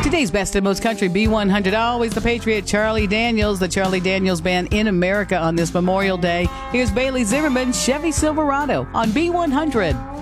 Today's best and most country B100, always the Patriot Charlie Daniels, the Charlie Daniels Band in America on this Memorial Day. Here's Bailey Zimmerman, Chevy Silverado on B100.